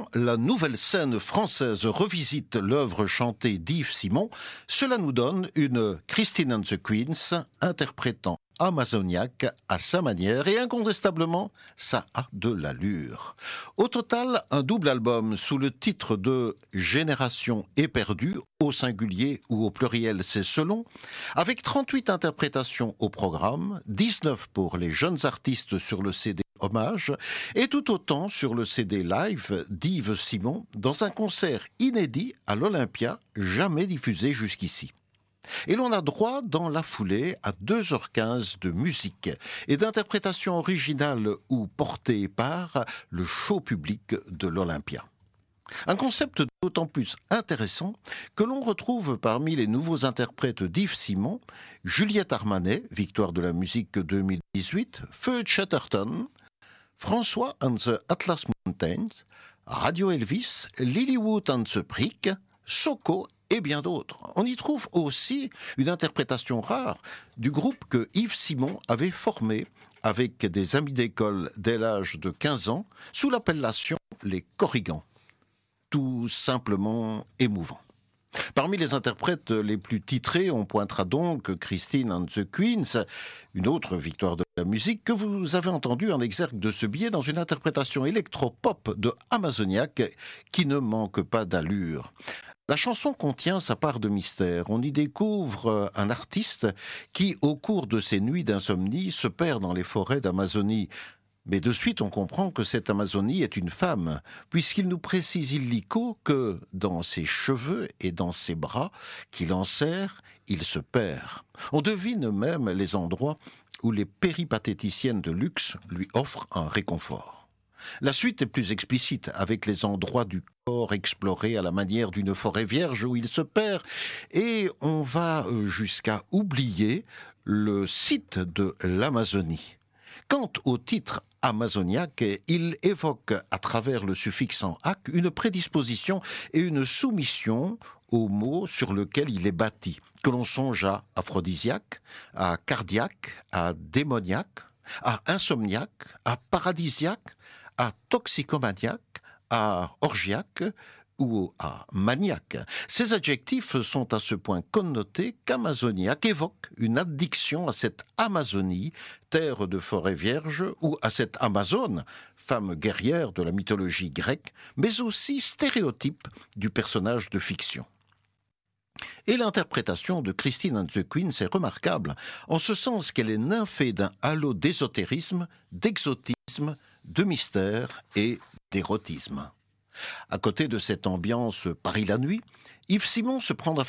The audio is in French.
la nouvelle scène française revisite l'œuvre chantée d'Yves Simon, cela nous donne une Christine and the Queens interprétant Amazoniaque à sa manière et incontestablement, ça a de l'allure. Au total, un double album sous le titre de Génération éperdue, au singulier ou au pluriel, c'est selon, avec 38 interprétations au programme, 19 pour les jeunes artistes sur le CD Hommage et tout autant sur le CD live d'Yves Simon dans un concert inédit à l'Olympia, jamais diffusé jusqu'ici. Et l'on a droit dans la foulée à 2h15 de musique et d'interprétation originale ou portée par le show public de l'Olympia. Un concept d'autant plus intéressant que l'on retrouve parmi les nouveaux interprètes d'Yves Simon, Juliette Armanet, victoire de la musique 2018, Feu Chatterton, François and the Atlas Mountains, Radio Elvis, Lilywood and the Prick, Soko et bien d'autres. On y trouve aussi une interprétation rare du groupe que Yves Simon avait formé avec des amis d'école dès l'âge de 15 ans sous l'appellation les Corrigans. Tout simplement émouvant. Parmi les interprètes les plus titrés, on pointera donc Christine and the Queens, une autre victoire de la musique que vous avez entendue en exergue de ce billet dans une interprétation électro-pop de Amazoniaque qui ne manque pas d'allure. La chanson contient sa part de mystère. On y découvre un artiste qui, au cours de ses nuits d'insomnie, se perd dans les forêts d'Amazonie. Mais de suite, on comprend que cette Amazonie est une femme, puisqu'il nous précise illico que, dans ses cheveux et dans ses bras qu'il enserre, il se perd. On devine même les endroits où les péripatéticiennes de luxe lui offrent un réconfort. La suite est plus explicite, avec les endroits du corps explorés à la manière d'une forêt vierge où il se perd, et on va jusqu'à oublier le site de l'Amazonie. Quant au titre amazoniaque, il évoque à travers le suffixe en -aque une prédisposition et une soumission au mot sur lequel il est bâti, que l'on songe à aphrodisiaque, à cardiaque, à démoniaque, à insomniaque, à paradisiaque, à toxicomaniaque, à orgiaque ou à maniaque. Ces adjectifs sont à ce point connotés qu'amazoniaque évoque une addiction à cette Amazonie, terre de forêt vierge, ou à cette Amazone, femme guerrière de la mythologie grecque, mais aussi stéréotype du personnage de fiction. Et l'interprétation de Christine and the Queens est remarquable, en ce sens qu'elle est nymphée d'un halo d'ésotérisme, d'exotisme, de mystère et d'érotisme. À côté de cette ambiance Paris la nuit, Yves Simon se prend